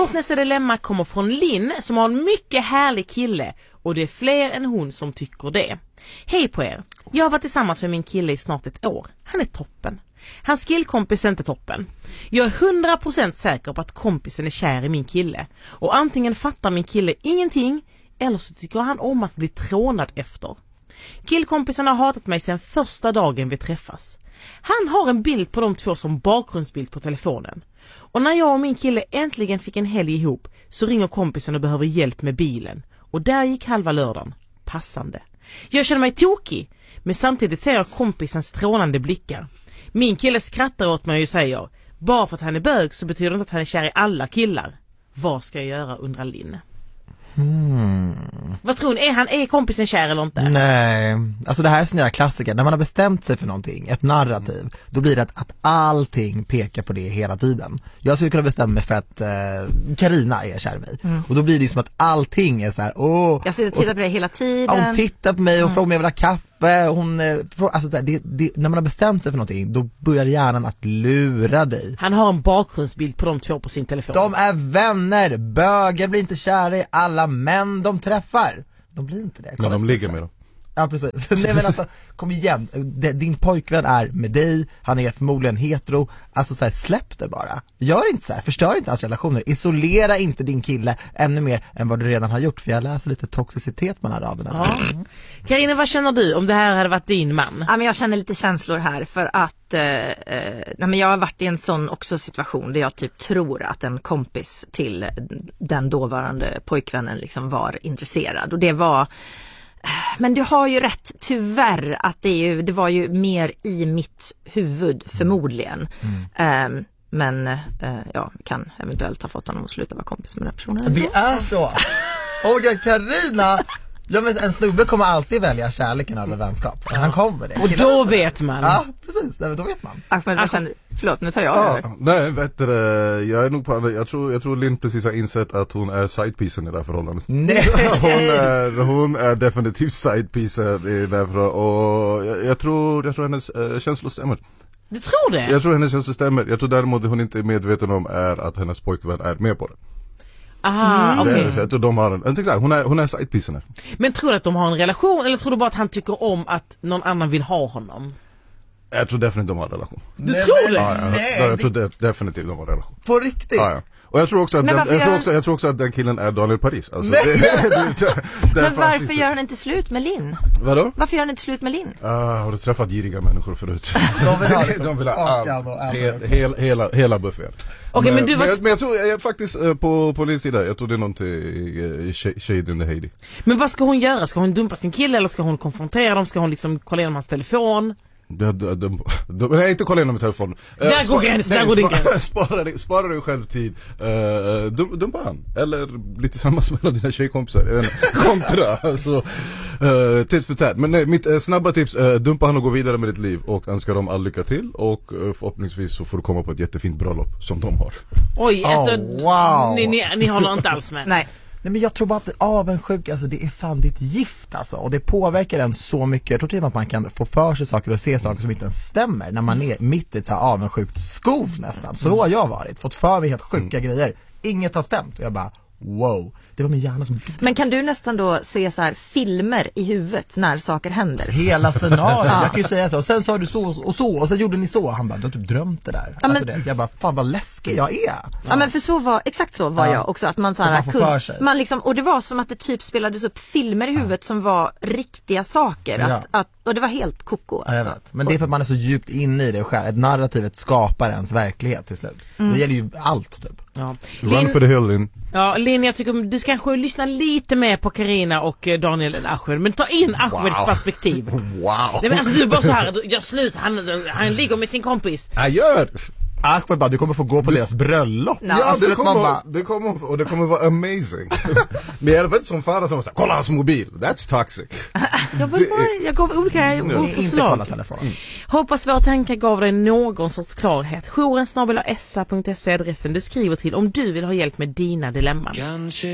Vårt nästa dilemma kommer från Linn som har en mycket härlig kille och det är fler än hon som tycker det. Hej på er. Jag har varit tillsammans med min kille i snart ett år. Han är toppen. Hans killkompis är inte toppen. Jag är 100% säker på att kompisen är kär i min kille. Och antingen fattar min kille ingenting eller så tycker han om att bli trånad efter. Killkompisen har hatat mig sedan första dagen vi träffas. Han har en bild på de två som bakgrundsbild på telefonen. Och när jag och min kille äntligen fick en helg ihop så ringer kompisen och behöver hjälp med bilen. Och där gick halva lördagen. Passande. Jag känner mig tokig, men samtidigt ser jag kompisens strålande blickar. Min kille skrattar åt mig och säger: bara för att han är bög så betyder det inte att han är kär i alla killar. Vad ska jag göra, undrar Linn. Vad tror ni? Är kompisen kär eller inte? Nej, alltså det här är sån jävla klassiker. När man har bestämt sig för någonting, ett narrativ, då blir det att allting pekar på det hela tiden. Jag skulle kunna bestämma mig för att Carina är kär i mig. Och då blir det som att allting är så här: jag sitter och tittar på det hela tiden. Hon tittar på mig och frågar om jag vill ha kaffe. Alltså när man har bestämt sig för någonting, då börjar hjärnan att lura dig. Han har en bakgrundsbild på de två på sin telefon. De är vänner. Bögar blir inte kära i alla män de träffar. De blir inte det. Men de ligger med dem. Ja, precis. Nej, men alltså, kom igen. Din pojkvän är med dig. Han är förmodligen hetero. Alltså så här, släpp det bara. Gör inte så här. Förstör inte hans relationer. Isolera inte din kille ännu mer än vad du redan har gjort. För jag läser lite toxicitet med den här raderna. Ja. Carina, vad känner du om det här hade varit din man? Ja, men jag känner lite känslor här för att men jag har varit i en sån också situation där jag typ tror att en kompis till den dåvarande pojkvännen liksom var intresserad. Och det var... Men du har ju rätt, tyvärr, att det var ju mer i mitt huvud förmodligen. Men jag kan eventuellt ha fått honom att sluta vara kompis med den personen. Det är så. Olga, Carina. Ja, men en snubbe kommer alltid välja kärleken över vänskap. Han kommer det. Och då vet man. Ja, precis. Då vet man. Ahmed, vad känner du? Förlåt, nu tar jag över. Nej, vet du, jag är nog på jag tror Linn precis har insett att hon är sidepiecen i det här förhållandet. Nej. Hon är definitivt sidepiecen i det här förhållandet. Och jag tror hennes känslor stämmer. Du tror det? Jag tror hennes känslor stämmer. Jag tror däremot hon inte är medveten om är att hennes pojkvän är med på det. Aha, okej. Okay. Jag tror de har hon är sidepiecen här. Men tror du att de har en relation eller tror du bara att han tycker om att någon annan vill ha honom? Jag tror definitivt de har en relation. Du tror det? Ja, jag tror definitivt de har en relation. På riktigt? Ja. Och jag tror också att den killen är Daniel Paris. Alltså, men varför gör han inte slut med Linn? Vadå? Varför gör han inte slut med Linn? Har du träffat giriga människor förut? De vill ha allt. Hela buffén. Okay, men jag tror faktiskt på Linns sida, jag tror det är någonting shade in the Heidi. Men vad ska hon göra? Ska hon dumpa sin kille eller ska hon konfrontera dem? Ska hon liksom kolla igenom hans telefon? Nej, inte kolla igenom med telefonen. Där går din gräns. Spara dig själv tid. Dumpa han. Eller bli tillsammans med dina tjejkompisar. Jag vet inte. Kontra. Alltså, tips för tät. Men nej, mitt snabba tips. Dumpa han och gå vidare med ditt liv. Och önskar dem all lycka till. Och förhoppningsvis så får du komma på ett jättefint bröllop som de har. Oj, alltså wow. Ni håller inte alls med. Nej. Nej, men jag tror bara att avundsjuk, alltså det är fan ditt gift alltså. Och det påverkar en så mycket. Jag tror till att man kan få för sig saker och se saker som inte ens stämmer när man är mitt i ett så här avundsjukt skov nästan. Så då har jag fått för mig helt sjuka grejer. Inget har stämt och jag bara wow, det var min hjärna som... Men kan du nästan då se så här filmer i huvudet när saker händer? Hela scenariot, jag kan ju säga så. Och sen sa du så och sen gjorde ni så. Han bara, du har typ drömt det där. Ja, alltså det, jag bara, fan vad läskig jag är. Ja, men för exakt så var jag också. Att man så här, man liksom, och det var som att det typ spelades upp filmer i huvudet som var riktiga saker. Och det var helt koko. Ja, jag vet. Men det är för att man är så djupt inne i det själv. Ett narrativet skapar ens verklighet till slut. Det gäller ju allt typ. Ja. Run for the hill, Linn. Ja, Linn, jag tycker du ska kanske lyssna lite mer på Carina och Daniel än Ahmed. Men ta in Ahmeds perspektiv. Wow. Nej, men alltså du är bara så här, gör slut. Han ligger med sin kompis. Jag gör! Ahmed bara, du kommer få gå på deras bröllop. Ja, alltså, det kommer vara amazing. Men jag vet som fara som säger, kolla hans mobil. That's toxic. Jag gav olika förslag. Hoppas våra tankar gav dig någon sorts klarhet. Jouren@sa.se adressen du skriver till om du vill ha hjälp med dina dilemman.